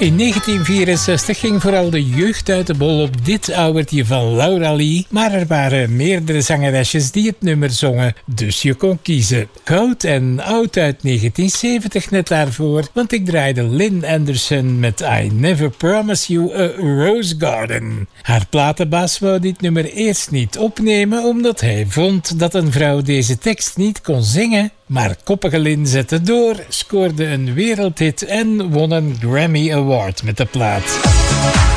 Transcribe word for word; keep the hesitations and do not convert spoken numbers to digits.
In negentien vierenzestig ging vooral de jeugd uit de bol op dit ouwertje van Laura Lee, maar er waren meerdere zangeresjes die het nummer zongen, dus je kon kiezen. Goud en oud uit negentien zeventig net daarvoor, want ik draaide Lynn Anderson met I Never Promise You a Rose Garden. Haar platenbaas wou dit nummer eerst niet opnemen, omdat hij vond dat een vrouw deze tekst niet kon zingen. Maar koppige Lynn zette door, scoorde een wereldhit en won een Grammy Award met de plaat.